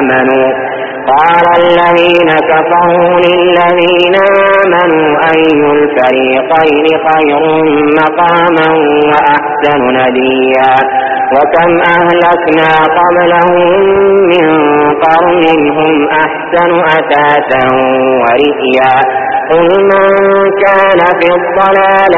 آمنوا قال الذين كفروا للذين آمنوا أي الفريقين خير مقاما وأحسن نديا وكم أهلكنا قبلهم من قرن هم أحسن أثاثا ورئيا قل من كان في الضلالة